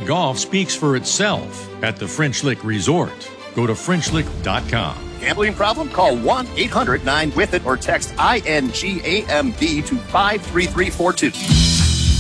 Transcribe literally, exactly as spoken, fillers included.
golf speaks for itself at the French Lick Resort. Go to French Lick dot com. Gambling problem? Call one eight hundred nine with it or text I N G A M B to five three three four two.